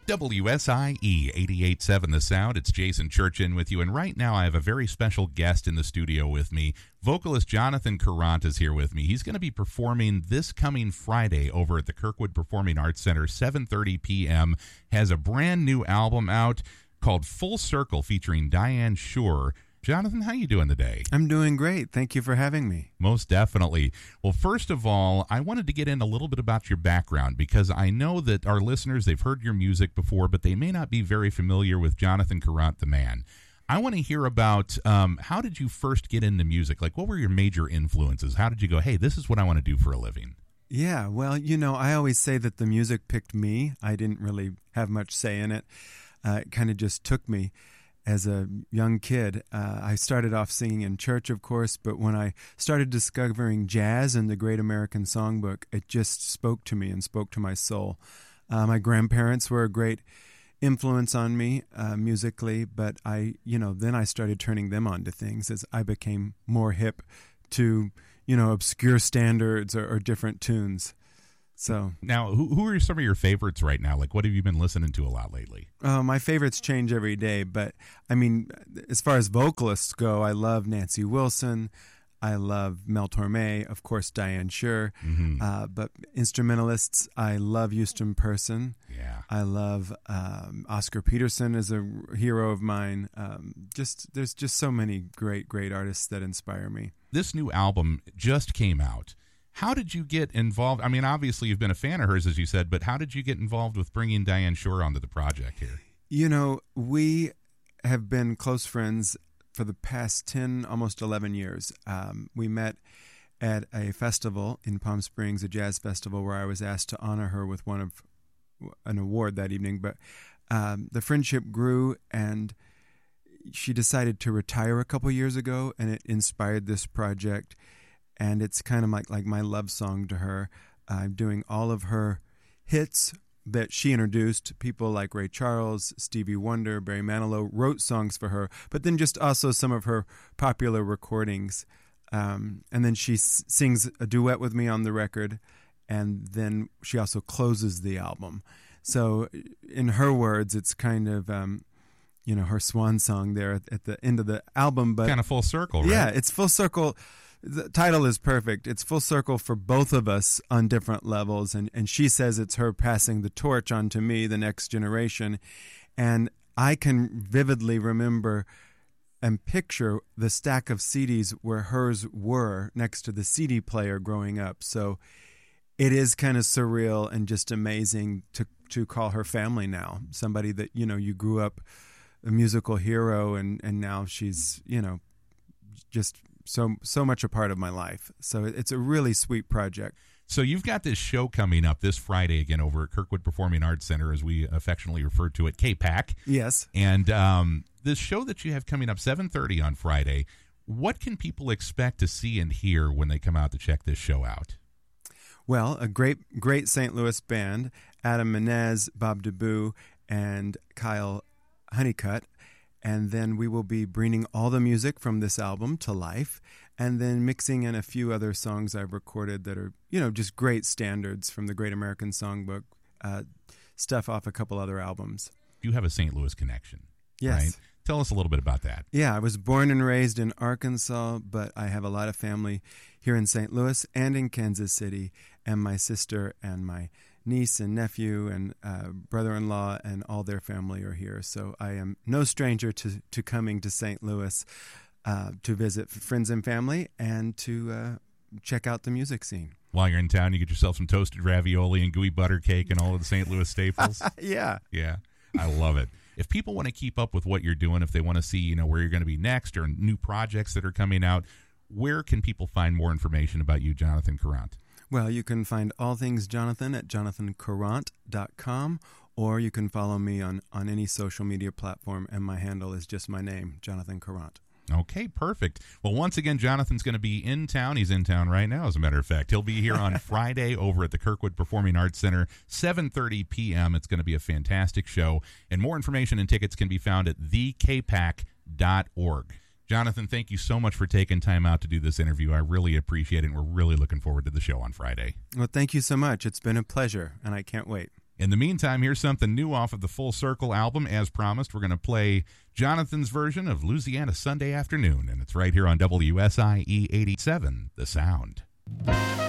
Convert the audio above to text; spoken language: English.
WSIE 88.7 The Sound. It's Jason Churchin with you. And right now I have a very special guest in the studio with me. Vocalist Jonathan Courant is here with me. He's going to be performing this coming Friday over at the Kirkwood Performing Arts Center, 7:30 p.m. Has a brand new album out called Full Circle featuring Diane Shure. Jonathan, how you doing today? I'm doing great. Thank you for having me. Most definitely. Well, first of all, I wanted to get in a little bit about your background because I know that our listeners, they've heard your music before, but they may not be very familiar with Jonathan Courant, the man. I want to hear about how did you first get into music? Like, what were your major influences? How did you go, hey, this is what I want to do for a living? Yeah, well, I always say that the music picked me. I didn't really have much say in it. It kind of just took me. As a young kid, I started off singing in church, of course, but when I started discovering jazz and the Great American Songbook, it just spoke to me and spoke to my soul. My grandparents were a great influence on me musically, but then I started turning them on to things as I became more hip to, obscure standards or different tunes. So now, who are some of your favorites right now? Like, what have you been listening to a lot lately? My favorites change every day, but I mean, as far as vocalists go, I love Nancy Wilson. I love Mel Torme, of course, Diane Shure. Mm-hmm. But instrumentalists, I love Houston Person. Yeah, I love Oscar Peterson is a hero of mine. There's just so many great artists that inspire me. This new album just came out. How did you get involved? I mean, obviously you've been a fan of hers, as you said, but how did you get involved with bringing Diane Shure onto the project here? We have been close friends for the past 10, almost 11 years. We met at a festival in Palm Springs, a jazz festival, where I was asked to honor her with an award that evening. But the friendship grew, and she decided to retire a couple years ago, and it inspired this project. And it's kind of like my love song to her. I'm doing all of her hits that she introduced. People like Ray Charles, Stevie Wonder, Barry Manilow wrote songs for her, but then just also some of her popular recordings. And then she sings a duet with me on the record, and then she also closes the album. So in her words, it's kind of, her swan song there at the end of the album. But kind of full circle, right? Yeah, it's full circle. The title is perfect. It's full circle for both of us on different levels. And she says it's her passing the torch on to me, the next generation. And I can vividly remember and picture the stack of CDs where hers were next to the CD player growing up. So it is kind of surreal and just amazing to call her family now. Somebody that, you grew up a musical hero and now she's, just so much a part of my life. So it's a really sweet project. So you've got this show coming up this Friday again over at Kirkwood Performing Arts Center, as we affectionately refer to it, KPAC. Yes. And this show that you have coming up 7:30 on Friday, what can people expect to see and hear when they come out to check this show out? Well, a great St. Louis band, Adam Menez, Bob DeBoo, and Kyle Honeycutt. And then we will be bringing all the music from this album to life and then mixing in a few other songs I've recorded that are, just great standards from the Great American Songbook, stuff off a couple other albums. You have a St. Louis connection, yes. Right? Tell us a little bit about that. Yeah, I was born and raised in Arkansas, but I have a lot of family here in St. Louis and in Kansas City, and my sister and my niece and nephew and brother-in-law and all their family are here. So I am no stranger to coming to St. Louis to visit friends and family and to check out the music scene. While you're in town, you get yourself some toasted ravioli and gooey butter cake and all of the St. Louis staples. Yeah. Yeah, I love it. If people want to keep up with what you're doing, if they want to see, where you're going to be next or new projects that are coming out, where can people find more information about you, Jonathan Courant? Well, you can find all things Jonathan at jonathancourant.com, or you can follow me on any social media platform, and my handle is just my name, Jonathan Courant. Okay, perfect. Well, once again, Jonathan's going to be in town. He's in town right now, as a matter of fact. He'll be here on Friday over at the Kirkwood Performing Arts Center, 7:30 p.m. It's going to be a fantastic show, and more information and tickets can be found at thekpac.org. Jonathan, thank you so much for taking time out to do this interview. I really appreciate it, and we're really looking forward to the show on Friday. Well, thank you so much. It's been a pleasure, and I can't wait. In the meantime, here's something new off of the Full Circle album. As promised, we're going to play Jonathan's version of Louisiana Sunday Afternoon, and it's right here on WSIE 87, The Sound.